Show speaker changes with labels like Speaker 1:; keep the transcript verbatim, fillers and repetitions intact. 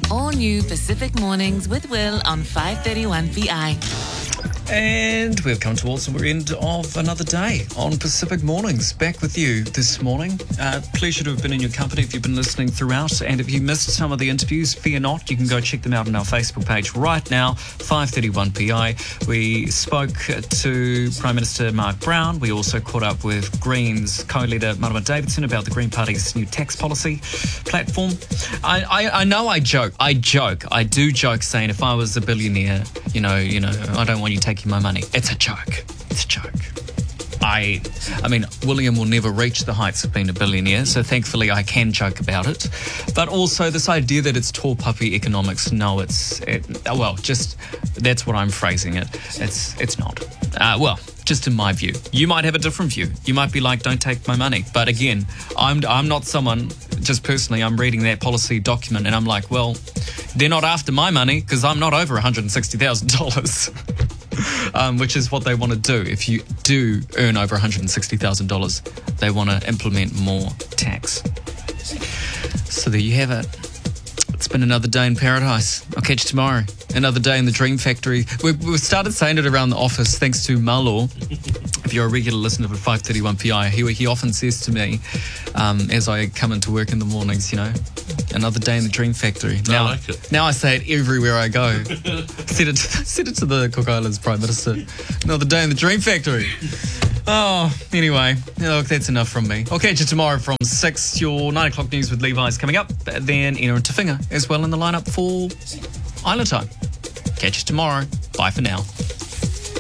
Speaker 1: All new Pacific Mornings with Will on five thirty-one P I.
Speaker 2: And we've come towards the end of another day on Pacific Mornings. Back with you this morning. Uh, pleasure to have been in your company if you've been listening throughout. And if you missed some of the interviews, fear not. You can go check them out on our Facebook page right now, five thirty-one P I. We spoke to Prime Minister Mark Brown. We also caught up with Greens co-leader Marama Davidson about the Green Party's new tax policy platform. I, I, I know I joke. I joke. I do joke saying if I was a billionaire, you know, you know, I don't want you taking my money. It's a joke. It's a joke. I I mean, William will never reach the heights of being a billionaire, so thankfully I can joke about it. But also this idea that it's tall puppy economics, no, it's, it, well, just, that's what I'm phrasing it. It's, it's not. Uh, well, just in my view. You might have a different view. You might be like, don't take my money. But again, I'm, I'm not someone, just personally, I'm reading that policy document and I'm like, well, they're not after my money because I'm not over one hundred sixty thousand dollars. Um, which is what they want to do. If you do earn over one hundred sixty thousand dollars, they want to implement more tax. So there you have it. It's been another day in paradise. I'll catch you tomorrow. Another day in the Dream Factory. We've, we've started saying it around the office thanks to Malo. If you're a regular listener of five thirty-one P I, he, he often says to me um, as I come into work in the mornings, you know, another day in the Dream Factory. Now,
Speaker 3: I like it.
Speaker 2: Now I say it everywhere I go. said, it, said it to the Cook Islands Prime Minister. Another day in the Dream Factory. Oh, anyway, look, that's enough from me. I'll catch you tomorrow from six. Your nine o'clock news with Levi's coming up. Then Ina and Tafinga as well in the lineup for Island Time. Catch you tomorrow. Bye for now.